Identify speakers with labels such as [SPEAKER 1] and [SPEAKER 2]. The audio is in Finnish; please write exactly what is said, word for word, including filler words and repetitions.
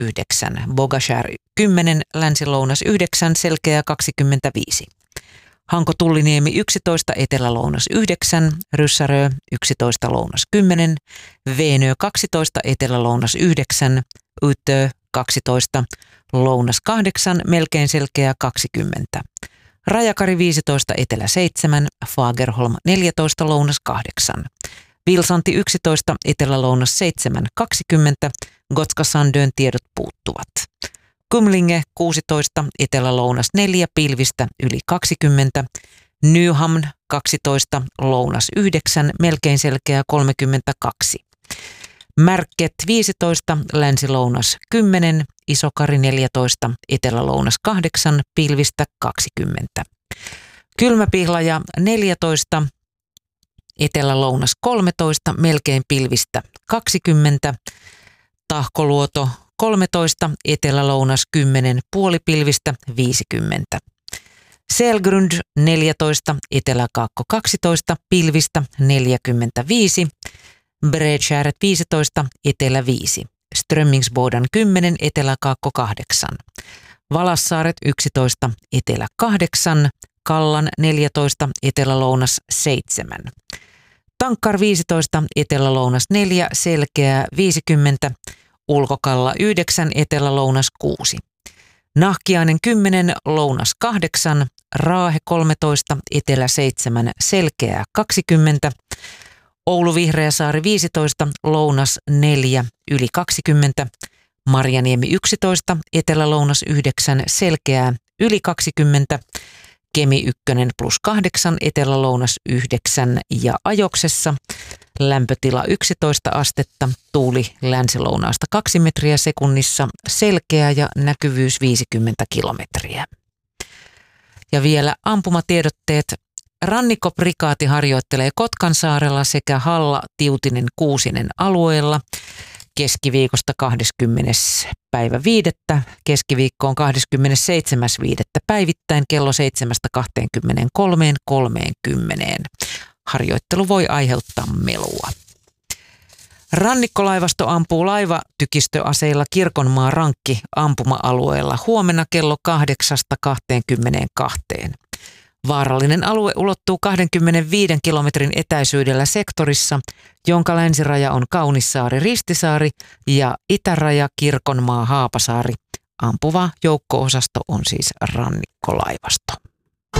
[SPEAKER 1] yhdeksän, Bogashär kymmenen, länsi-lounas yhdeksän, Selkeä kaksikymmentäviisi. Hanko Tulliniemi yksitoista, etelä-lounas yhdeksän, Ryssärö yksitoista, lounas kymmenen, Veenö kaksitoista, etelä-lounas yhdeksän, Ytö kaksitoista, lounas kahdeksan, melkein selkeä kaksikymmentä. Rajakari viisitoista, etelä seitsemän, Fagerholm neljätoista, lounas kahdeksan. Vilsanti yksitoista, etelä-lounas seitsemän, kaksikymmentä, Gotska-Sandön tiedot puuttuvat. Kumlinge kuusitoista, etelä-lounas neljä, pilvistä yli kaksikymmentä, Nyhamn kaksitoista, lounas yhdeksän, melkein selkeä kolmekymmentäkaksi. Märket viisitoista, länsi-lounas kymmenen, Isokari neljätoista, etelä-lounas kahdeksan, pilvistä kaksikymmentä. Kylmäpihlaja neljätoista, etelä-lounas kolmetoista, melkein pilvistä kaksikymmentä. Tahkoluoto kolmetoista, etelä-lounas kymmenen, puolipilvistä viisikymmentä. Selgrund neljätoista, etelä-kaakko kaksitoista, pilvistä neljäkymmentäviisi. Bredskärret viisitoista, etelä viisi. Strömmingsbodan kymmenen, etelä-kaakko kahdeksan. Valassaaret yksitoista, etelä kahdeksan. Kallan neljätoista, etelä-lounas seitsemän. Tankkar viisitoista, etelä-lounas neljä, Selkeää viisikymmentä. Ulkokalla yhdeksän, etelä-lounas kuusi. Nahkiainen kymmenen, lounas kahdeksan. Raahe kolmetoista, etelä seitsemän, Selkeää kaksikymmentä. Oulu Vihreäsaari viisitoista, lounas neljä, yli kaksikymmentä. Marjaniemi yksitoista, etelä-lounas yhdeksän, Selkeää yli kaksikymmentä. Kemi ykkönen plus kahdeksan, etelä-lounas yhdeksän ja Ajoksessa. Lämpötila yksitoista astetta, tuuli länsilounaasta kaksi metriä sekunnissa, Selkeä ja näkyvyys viisikymmentä kilometriä. Ja vielä ampumatiedotteet. Rannikkoprikaati harjoittelee Kotkansaarella sekä Halla, Tiutinen, Kuusinen alueella keskiviikosta kahdeskymmenes päivä viidettä. Keskiviikko on kahdeskymmenesseitsemäs viidettä päivittäin kello seitsemästä kahteenkymmeneenkolmeen kolmeenkymmeneen. Harjoittelu voi aiheuttaa melua. Rannikkolaivasto ampuu laivatykistöaseilla Kirkonmaa Rankki ampuma-alueella huomenna kello kahdeksasta kahteenkymmeneenkahteen. Vaarallinen alue ulottuu kaksikymmentäviisi kilometrin etäisyydellä sektorissa, jonka länsiraja on Kaunissaari-Ristisaari ja itäraja Kirkonmaa-Haapasaari. Ampuva joukko-osasto on siis rannikkolaivasto.